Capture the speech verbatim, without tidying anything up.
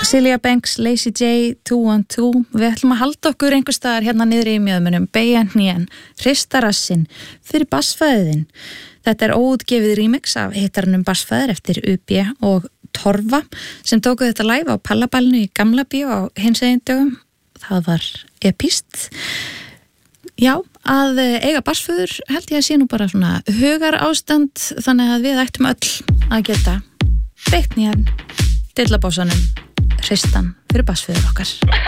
Silja Banks, Lazy J, two one two. Við ætlum að halda okkur einhver staðar hérna niðri í mjöðmunum, beygja hnén, hrista rassinn fyrir bassfæðin. Þetta er óútgefið remix af hittarnum bassfæðir eftir U B og Torfa sem tóku þetta live á Pallaballinu í Gamla bíó á hinsegin dögum. Það var epíst. Já, að eiga bassföður held ég að sé nú bara svona hugar ástand, þannig að við ættum öll að geta beitt hnén, dillabássanum, hristan fyrir bassföður okkar.